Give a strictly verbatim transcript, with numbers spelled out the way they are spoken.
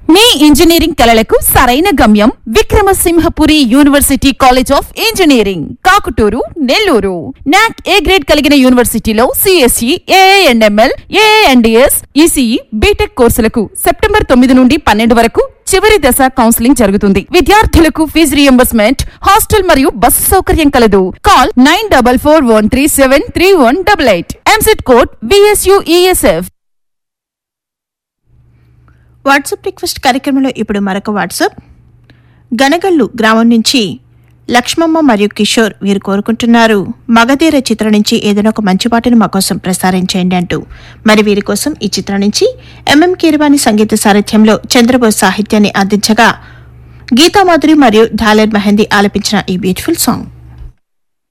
మీ engineering కలలకు సరైన గమ్యం Vikrama Simhapuri university college of engineering Kakuturu Nellore. నాక్ ఏ గ్రేడ్ కలిగిన యూనివర్సిటీలో సిఎస్ఈ, ఏఎన్ఎంఎల్, ఏఎన్డిఎస్, ఈసీఈ, బీటెక్ కోర్సులకు సెప్టెంబర్ తొమ్మిది నుండి పన్నెండు వరకు చివరి దశ కౌన్సిలింగ్ జరుగుతుంది. విద్యార్థులకు ఫీజు రియంబర్స్మెంట్, హాస్టల్ మరియు బస్సు సౌకర్యం కలదు. Call nine double four one three seven three one double eight. EAMCET code VSUESF. WhatsApp request కార్యక్రమంలో ఇప్పుడు మరొక వాట్సాప్. గనగల్లు గ్రామం నుంచి లక్ష్మమ్మ మరియు కిషోర్ వీరు కోరుకుంటున్నారు, మగధీర చిత్రం నుంచి ఏదైనా ఒక మంచి పాటను మా కోసం ప్రసారించేయండి అంటూ. మరి వీరి కోసం ఈ చిత్రం నుంచి ఎంఎం కీరవాణి సంగీత సారథ్యంలో చంద్రబోస్ సాహిత్యాన్ని అందించగా గీతామాధురి మరియు ధాలేర్ మెహందీ ఆలపించిన ఈ బ్యూటిఫుల్ సాంగ్.